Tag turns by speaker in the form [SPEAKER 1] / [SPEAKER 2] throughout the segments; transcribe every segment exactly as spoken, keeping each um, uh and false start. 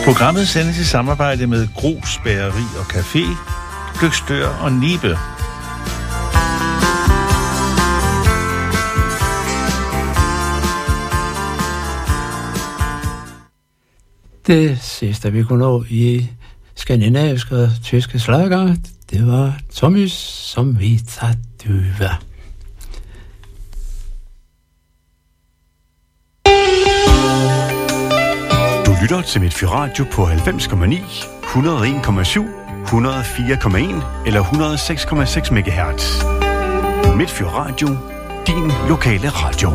[SPEAKER 1] Programmet sendes i samarbejde med Grus Bageri og Café, Løgstør og Nibe.
[SPEAKER 2] Det sidste, vi kunne nå i skandinaviske og tyske slager, det var Tommys som vita duva.
[SPEAKER 3] Du lytter til Midtfyradio på halvfems komma ni, et hundrede og en komma syv, et hundrede og fire komma en eller et hundrede og seks komma seks megahertz. Midtfyradio, din lokale radio.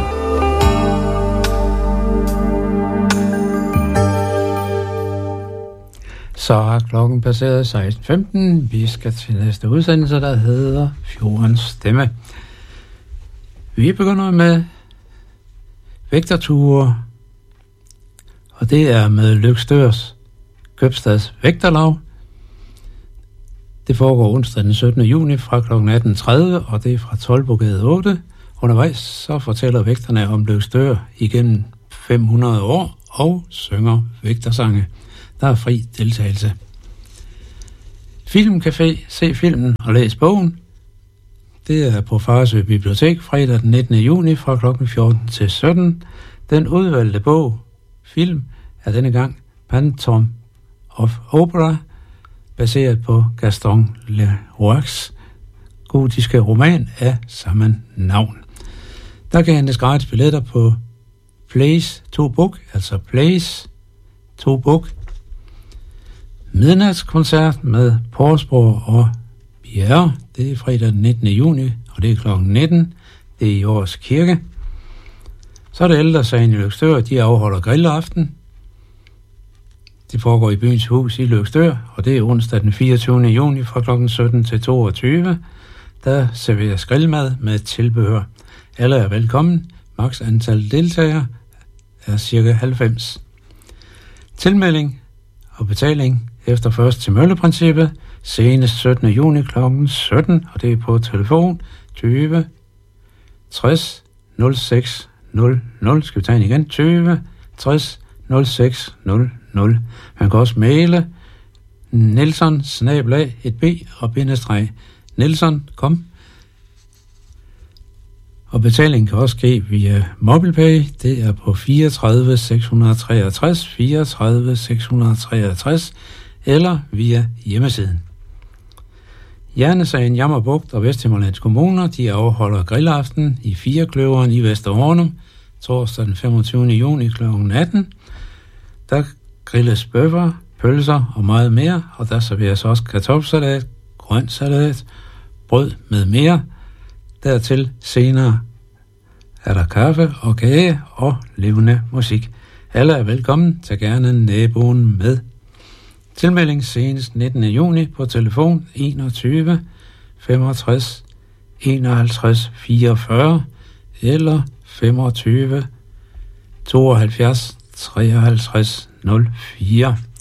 [SPEAKER 2] Så har klokken passeret seksten femten. Vi skal til næste udsendelse, der hedder Fjordens Stemme. Vi begynder med vægterture, og det er med Løgstørs Købstads Vægterlaug. Det foregår onsdag den syttende juni fra klokken atten tredive, og det er fra Toldbogade otte. Undervejs så fortæller vægterne om Løgstør igennem fem hundrede år og synger vægtersange. Der er fri deltagelse. Filmcafé, se filmen og læs bogen. Det er på Farsø Bibliotek fredag den nittende juni fra klokken fjorten til sytten. Den udvalgte bog, film, er denne gang Phantom of Opera, baseret på Gaston Leroux gotiske roman af samme navn. Der kan hentes gratis billetter på Place to Book, altså Place to Book. Midnatskoncert med Porsborg og Bjerre. Det er fredag den nittende juni, og det er klokken nitten. Det er i Års Kirke. Så er det Ældresagen i Løgstør, de afholder grillaften. Det foregår i Byens Hus i Løgstør, og det er onsdag den fireogtyvende juni fra klokken sytten til toogtyve. Der serveres grillmad med tilbehør. Alle er velkommen. Maks antal deltagere er cirka halvfems. Tilmelding og betaling efter først til mølleprincippet, senest syttende juni klokken sytten, og det er på telefon tyve tres nul seks nul nul. Skal vi tage den igen? tyve tres nul seks nul nul. Man kan også maile Nelson snabel-a et b og bindestreg Nelson kom. Og betalingen kan også ske via MobilePay. Det er på fireogtredive seks hundrede treogtres, fireogtredive seks hundrede treogtres eller via hjemmesiden. Hjernesagen Jammerbugt og Vesthimmerlands Kommuner, de afholder grillaften i Firekløveren i Vesterhornum, torsdag den femogtyvende juni klokken atten. Der grilles bøffer, pølser og meget mere, og der serveres også kartoffelsalat, grøntsalat, brød med mere. Dertil senere er der kaffe og kage og levende musik. Alle er velkommen, tag gerne naboen med. Tilmelding senest nittende juni på telefon enogtyve femogtres enoghalvtreds fireogfyrre eller femogtyve tooghalvfjerds treoghalvtreds nul fire.